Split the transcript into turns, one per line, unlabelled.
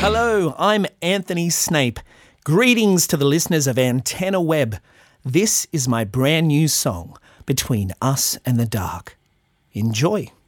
Hello, I'm Anthony Snape. Greetings to the listeners of Antenna Web. This is my brand new song, Between Us and the Dark. Enjoy.